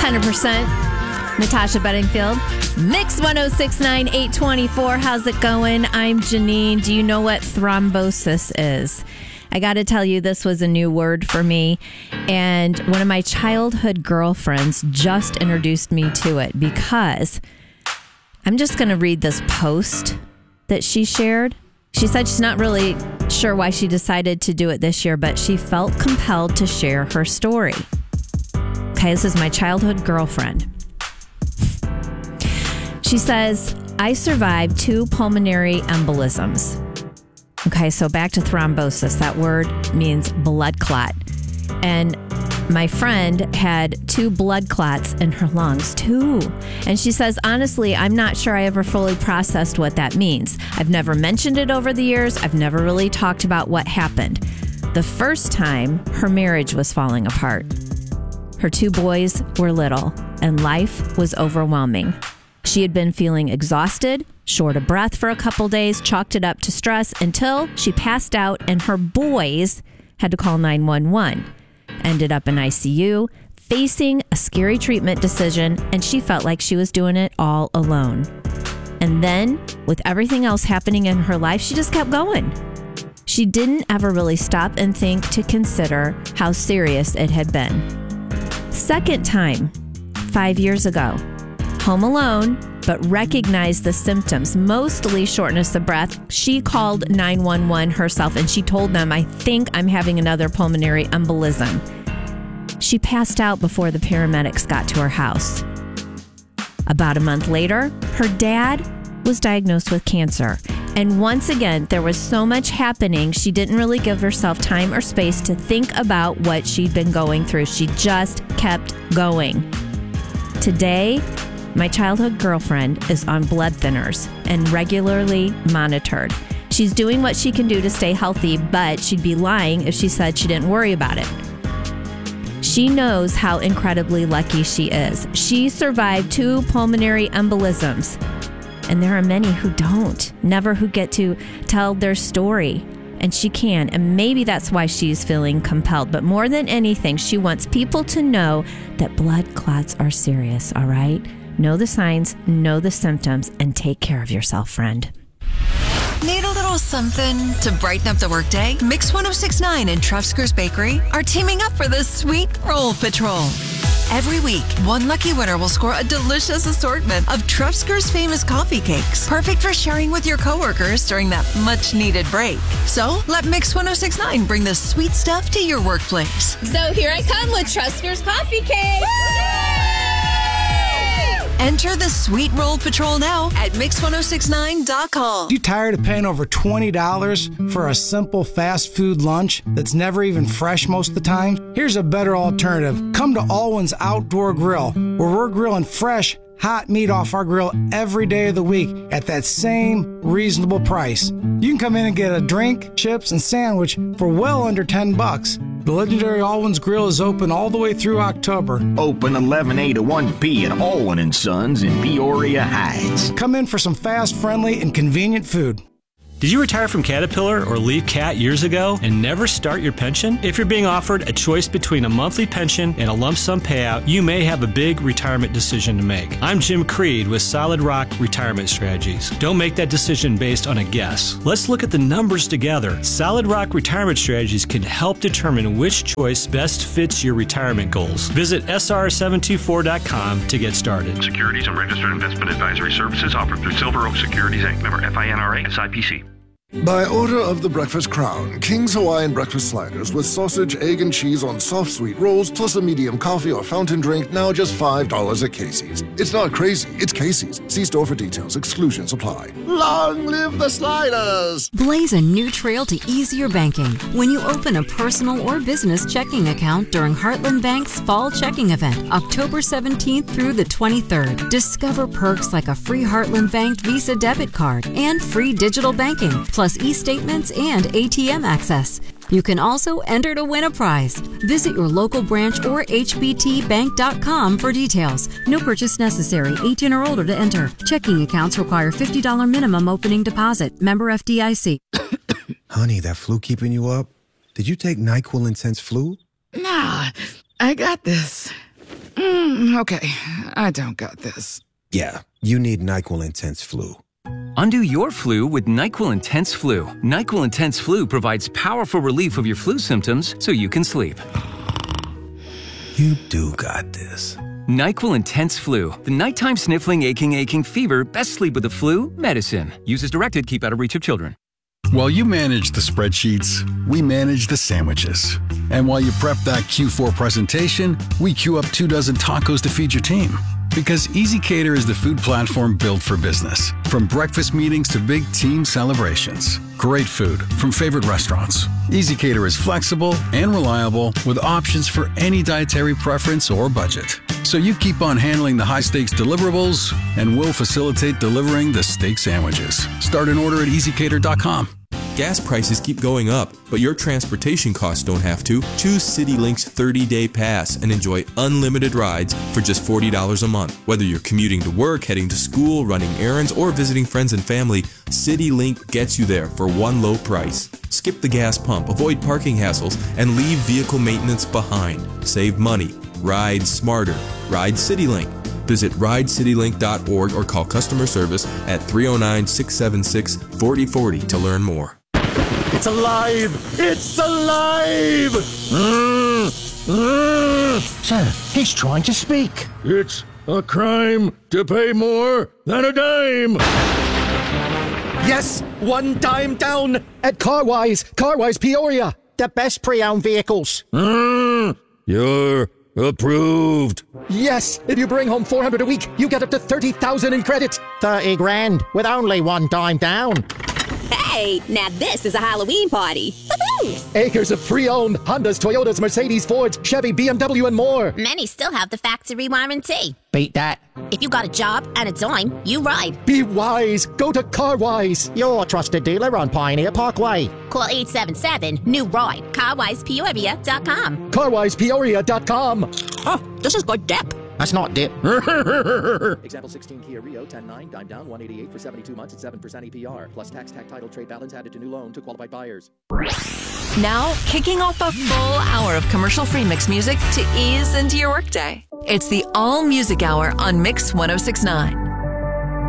100%. Natasha Bedingfield. Mix 106.9, 824. How's it going? I'm Janine. Do you know what thrombosis is? I got to tell you, this was a new word for me. And one of my childhood girlfriends just introduced me to it because I'm just going to read this post that she shared. She said she's not really sure why she decided to do it this year, but she felt compelled to share her story. Okay, this is my childhood girlfriend. She says, I survived 2 pulmonary embolisms. Okay, so back to thrombosis. That word means blood clot. And my friend had 2 blood clots in her lungs, 2. And she says, honestly, I'm not sure I ever fully processed what that means. I've never mentioned it over the years. I've never really talked about what happened. The first time, her marriage was falling apart. Her 2 boys were little, and life was overwhelming. She had been feeling exhausted, short of breath for a couple days, chalked it up to stress until she passed out and her boys had to call 911. Ended up in ICU, facing a scary treatment decision, and she felt like she was doing it all alone. And then, with everything else happening in her life, she just kept going. She didn't ever really stop and think to consider how serious it had been. Second time, 5 years ago. Home alone, but recognized the symptoms, mostly shortness of breath. She called 911 herself and she told them, I think I'm having another pulmonary embolism. She passed out before the paramedics got to her house. About a month later, her dad was diagnosed with cancer. And once again, there was so much happening, she didn't really give herself time or space to think about what she'd been going through. She just kept going. Today, my childhood girlfriend is on blood thinners and regularly monitored. She's doing what she can do to stay healthy, but she'd be lying if she said she didn't worry about it. She knows how incredibly lucky she is. She survived 2 pulmonary embolisms, and there are many who don't, never who get to tell their story. And she can, and maybe that's why she's feeling compelled. But more than anything, she wants people to know that blood clots are serious, all right? Know the signs, know the symptoms, and take care of yourself, friend. Need a little something to brighten up the workday? Mix 106.9 and Trefsker's Bakery are teaming up for the Sweet Roll Patrol. Every week, one lucky winner will score a delicious assortment of Trefsker's famous coffee cakes, perfect for sharing with your coworkers during that much-needed break. So let Mix 106.9 bring the sweet stuff to your workplace. So here I come with Trefsker's coffee cake. Enter the Sweet Roll Patrol now at Mix1069.com. You tired of paying over $20 for a simple fast food lunch that's never even fresh most of the time? Here's a better alternative. Come to Alwyn's Outdoor Grill, where we're grilling fresh, hot meat off our grill every day of the week at that same reasonable price. You can come in and get a drink, chips, and sandwich for well under $10. The legendary Alwyn's Grill is open all the way through October. Open 11A to 1P at Alwyn & Sons in Peoria Heights. Come in for some fast, friendly, and convenient food. Did you retire from Caterpillar or leave CAT years ago and never start your pension? If you're being offered a choice between a monthly pension and a lump sum payout, you may have a big retirement decision to make. I'm Jim Creed with Solid Rock Retirement Strategies. Don't make that decision based on a guess. Let's look at the numbers together. Solid Rock Retirement Strategies can help determine which choice best fits your retirement goals. Visit sr724.com to get started. Securities and registered investment advisory services offered through Silver Oak Securities Inc. Member FINRA SIPC. By order of the Breakfast Crown, King's Hawaiian Breakfast Sliders with sausage, egg, and cheese on soft sweet rolls, plus a medium coffee or fountain drink, now just $5 at Casey's. It's not crazy, it's Casey's. See store for details. Exclusions apply. Long live the sliders! Blaze a new trail to easier banking when you open a personal or business checking account during Heartland Bank's Fall Checking Event, October 17th through the 23rd. Discover perks like a free Heartland Bank Visa debit card and free digital banking, plus e-statements and ATM access. You can also enter to win a prize. Visit your local branch or hbtbank.com for details. No purchase necessary. 18 or older to enter. Checking accounts require $50 minimum opening deposit. Member FDIC. Honey, that flu keeping you up? Did you take NyQuil Intense Flu? Nah, I got this. Okay, I don't got this. Yeah, you need NyQuil Intense Flu. Undo your flu with NyQuil Intense Flu. NyQuil Intense Flu provides powerful relief of your flu symptoms so you can sleep. You do got this. NyQuil Intense Flu. The nighttime sniffling, aching fever. Best sleep with the flu medicine. Use as directed. Keep out of reach of children. While you manage the spreadsheets, we manage the sandwiches. And while you prep that Q4 presentation, we queue up 24 tacos to feed your team. Because EasyCater is the food platform built for business. From breakfast meetings to big team celebrations. Great food from favorite restaurants. EasyCater is flexible and reliable with options for any dietary preference or budget. So you keep on handling the high-stakes deliverables, and we'll facilitate delivering the steak sandwiches. Start an order at EasyCater.com. Gas prices keep going up, but your transportation costs don't have to. Choose CityLink's 30-day pass and enjoy unlimited rides for just $40 a month. Whether you're commuting to work, heading to school, running errands, or visiting friends and family, CityLink gets you there for one low price. Skip the gas pump, avoid parking hassles, and leave vehicle maintenance behind. Save money. Ride smarter. Ride CityLink. Visit ridecitylink.org or call customer service at 309-676-4040 to learn more. It's alive! It's alive! Sir, he's trying to speak. It's a crime to pay more than a dime! Yes, one dime down at Carwise Peoria. The best pre-owned vehicles. You're approved. Yes, if you bring home $400 a week, you get up to $30,000 in credit. 30 grand with only one dime down. Hey, now this is a Halloween party. Acres of pre-owned Hondas, Toyotas, Mercedes, Fords, Chevy, BMW, and more. Many still have the factory warranty. Beat that. If you got a job and a dime, you ride. Be wise. Go to Carwise, your trusted dealer on Pioneer Parkway. Call 877-NEW-RIDE. CarwisePeoria.com. CarwisePeoria.com. Oh, this is good dip. That's not dip. Example 16 Kia Rio 10.9, dime down 188 for 72 months at 7% APR. Plus tax, title, trade balance added to new loan to qualified buyers. Now, kicking off a full hour of commercial-free mix music to ease into your workday. It's the All Music Hour on Mix 106.9.